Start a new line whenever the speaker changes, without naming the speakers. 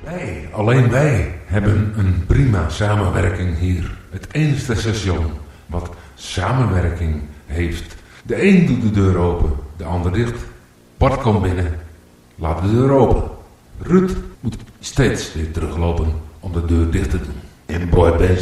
Alleen wij hebben een prima samenwerking hier. Het enige station wat samenwerking heeft. De een doet de deur open, de ander dicht. Bart komt binnen, laat de deur open. Ruud moet steeds weer teruglopen om de deur dicht te doen.
En boybands